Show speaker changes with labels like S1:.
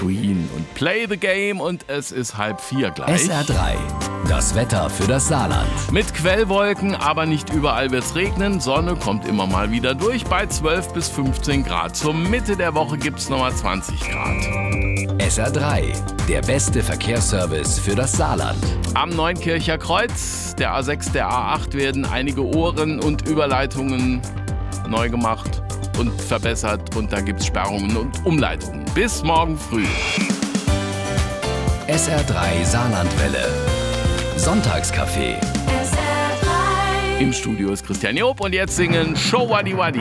S1: Queen und Play the Game und es ist 3:30 gleich.
S2: SR3, das Wetter für das Saarland.
S1: Mit Quellwolken, aber nicht überall wird's regnen. Sonne kommt immer mal wieder durch bei 12 bis 15 Grad. Zur Mitte der Woche gibt's nochmal 20 Grad.
S2: SR3, der beste Verkehrsservice für das Saarland.
S1: Am Neunkircher Kreuz, der A6, der A8 werden einige Ohren und Überleitungen neu gemacht und verbessert und da gibt's Sperrungen und Umleitungen. Bis morgen früh.
S2: SR3 Saarlandwelle. Sonntagscafé.
S3: SR3.
S1: Im Studio ist Christian Job und jetzt singen Show Waddy Waddy.